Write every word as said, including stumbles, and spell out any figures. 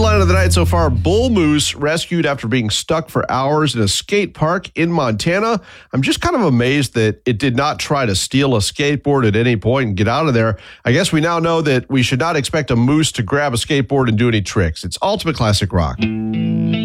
Headline of the night so far, bull moose rescued after being stuck for hours in a skate park in Montana. I'm just kind of amazed that it did not try to steal a skateboard at any point and get out of there. I guess we now know that we should not expect a moose to grab a skateboard and do any tricks. It's Ultimate Classic Rock.